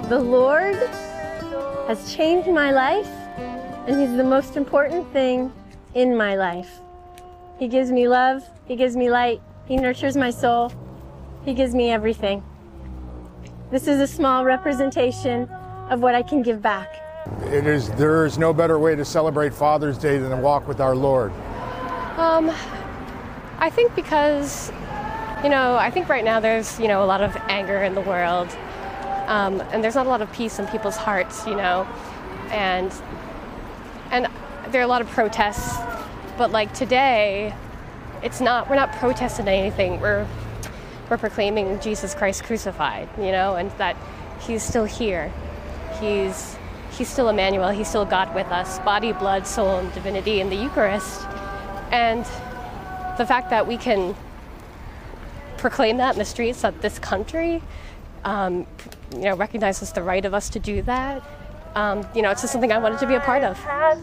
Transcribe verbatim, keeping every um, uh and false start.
The Lord has changed my life, and He's the most important thing in my life. He gives me love, He gives me light, He nurtures my soul, He gives me everything. This is a small representation of what I can give back. It is, there is no better way to celebrate Father's Day than to walk with our Lord. Um, I think because, you know, I think right now there's, you know, a lot of anger in the world, um, and there's not a lot of peace in people's hearts, you know, and and there are a lot of protests, but like today, it's not, we're not protesting anything, we're, we're proclaiming Jesus Christ crucified, you know, and that He's still here. He's, he's still Emmanuel, He's still God with us, body, blood, soul, and divinity in the Eucharist. And the fact that we can proclaim that in the streets of this country, um, you know, recognizes the right of us to do that. Um, you know, it's just something I wanted to be a part of.